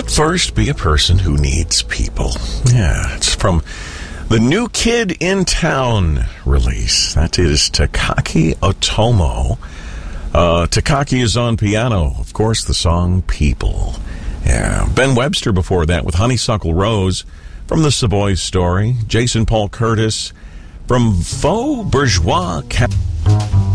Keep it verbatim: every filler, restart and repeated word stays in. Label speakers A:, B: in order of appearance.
A: But first, be a person who needs people. Yeah, it's from the New Kid in Town release. That is Takaki Otomo. Uh, Takaki is on piano. Of course, the song People. Yeah, Ben Webster before that with Honeysuckle Rose from The Savoy Story. Jason Paul Curtis from Faux Bourgeois Cap-